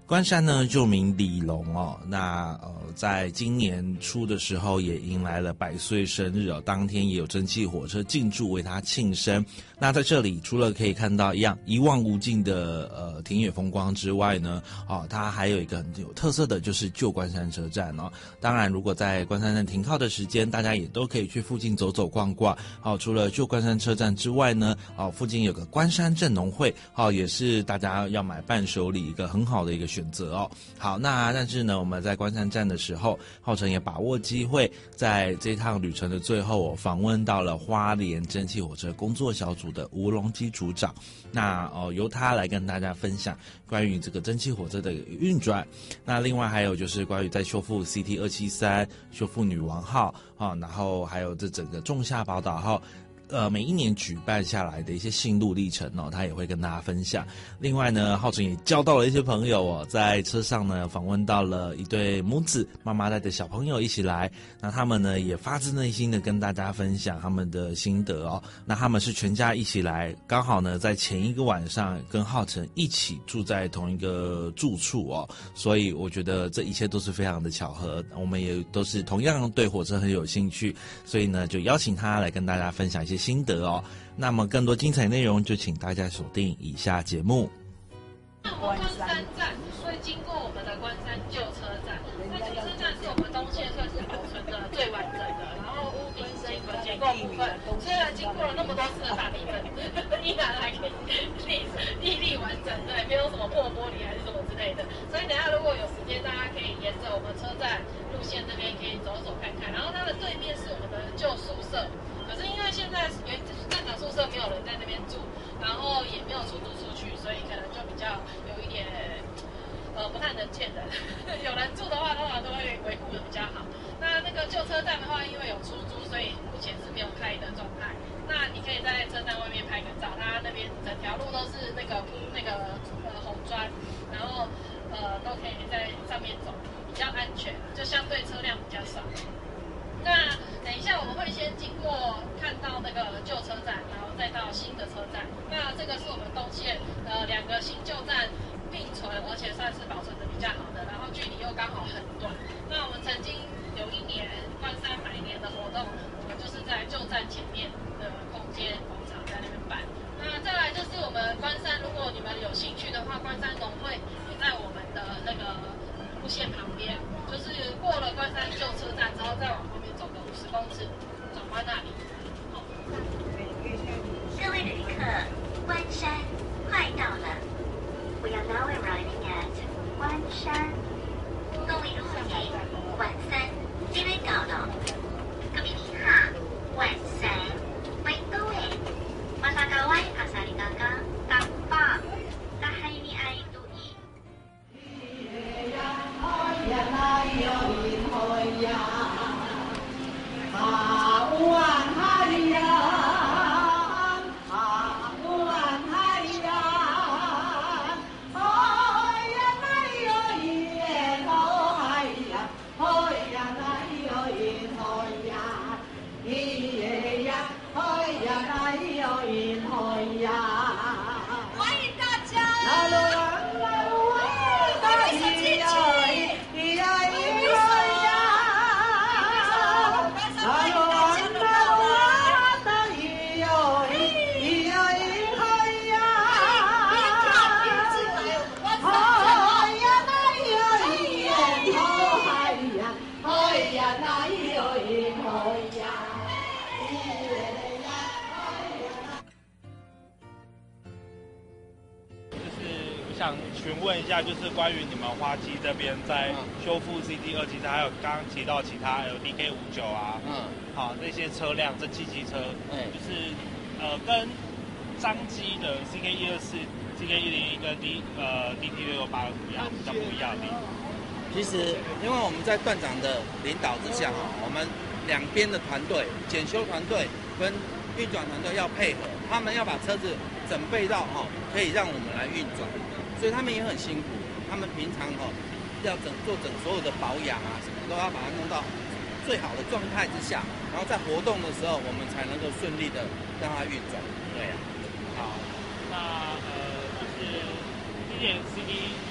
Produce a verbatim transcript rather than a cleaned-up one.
关山呢，旧名李龙哦。那呃，在今年初的时候，也迎来了百岁生日哦。当天也有蒸汽火车进驻为他庆生。那在这里，除了可以看到一样一望无尽的呃田野风光之外呢，哦，它还有一个很有特色的，就是旧关山车站哦。当然，如果在关山站停靠的时间，大家也都可以去附近走走逛逛。哦，除了旧关山车站之外呢，哦，附近有个关山镇农会，哦，也是大家要买伴手礼一个很好的一个选择哦。好，那但是呢，我们在关山站的时候，浩辰也把握机会，在这趟旅程的最后，我访问到了花莲蒸汽火车工作小组的吴龙基组长。那哦，由他来跟大家分享关于这个蒸汽火车的运转。那另外还有就是关于在修复 C T 二七三、修复女王号啊，然后还有这整个仲夏宝岛号。呃，每一年举办下来的一些心路历程哦，他也会跟大家分享。另外呢，浩辰也交到了一些朋友哦，在车上呢访问到了一对母子，妈妈带着小朋友一起来，那他们呢也发自内心的跟大家分享他们的心得哦。那他们是全家一起来，刚好呢在前一个晚上跟浩辰一起住在同一个住处哦，所以我觉得这一切都是非常的巧合。我们也都是同样对火车很有兴趣，所以呢就邀请他来跟大家分享一些心得哦。那么更多精彩内容就请大家锁定以下节目。 关山站会经过我们的关山旧车站，那旧车站是我们东线算是保存的最完整的，然后屋顶结构结构部分虽然经过了那么多次的大地震，依然还可以历历历完整，对，没有什么破玻璃还是什么之类的。所以等一下如果有时间，大家可以沿着我们车站路线这边可以走走看看。然后它的对面是我们的旧宿舍。可是因为现在原站长宿舍没有人在那边住，然后也没有出租出去，所以可能就比较有一点呃不太能见人。有人住的话，通常都会维护的比较好。那那个旧车站的话，因为有出租，所以目前是没有开的状态。那你可以在车站外面拍个照，它那边整条路都是那个铺那个呃红砖，然后呃都可以在上面走，比较安全，就相对车辆比较少。那等一下我们会先经过看到那个旧车站，然后再到新的车站。那这个是我们东线呃两个新旧站并存，而且算是保存的比较好的，然后距离又刚好很短。那我们曾经有一年关山百年的活动，我们就是在旧站前面的空间广场在那边办。那再来就是我们关山，如果你们有兴趣的话，关山农会也在我们的那个路线旁边，就是过了关山旧车站之后，再往后面走个五十公尺，转弯那里。好， 各位旅客，关山快到了。We are now arriving at 关山。各位旅客，关山即將到了。各位旅客，關山快到了。Masakaway Asarikaka Kappa Kahini ay Tui。 想询问一下，就是关于你们花基这边在修复 C T 二七三，还有刚刚提到其他 L D K 五九啊，嗯，好那些车辆，蒸汽机车，嗯，就是呃跟彰基的 C K 一二四、C K 一零一跟 D 呃 D T 六八有什么样比较不一样的地方？ 其实，因为我们在段长的领导之下，哈，我们两边的团队，检修团队跟运转团队要配合，他们要把车子准备到哈，可以让我们来运转。所以他们也很辛苦，他们平常哦要整做整所有的保养啊，什么都要把它弄到最好的状态之下，然后在活动的时候，我们才能够顺利的让它运转。对呀、 啊，好，那呃就是今年 C T